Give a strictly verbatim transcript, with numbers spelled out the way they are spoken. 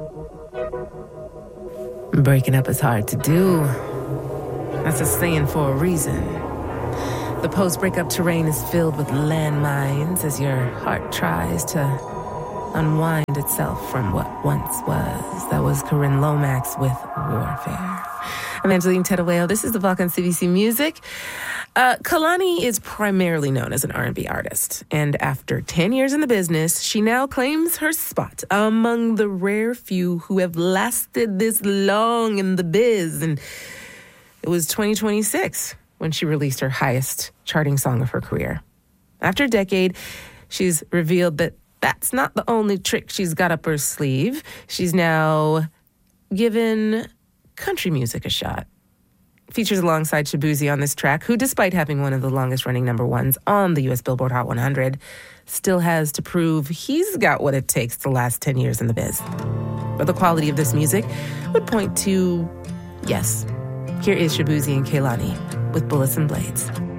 Breaking up is hard to do. That's a saying for a reason. The post-breakup terrain is filled with landmines as your heart tries to unwind itself from what once was. That was Corinne Lomax with Warfare. I'm Angeline Tedaweo. This is the Vault on C B C Music. Uh, Kehlani is primarily known as an R and B artist, and after ten years in the business, she now claims her spot among the rare few who have lasted this long in the biz. And it was twenty twenty-six when she released her highest charting song of her career. After a decade, she's revealed that that's not the only trick she's got up her sleeve. She's now given country music a shot. Features alongside Shaboozey on this track, who, despite having one of the longest-running number ones on the U S Billboard Hot one hundred, still has to prove he's got what it takes to last ten years in the biz. But the quality of this music would point to yes. Here is Shaboozey and Kehlani with Bullets and Blades.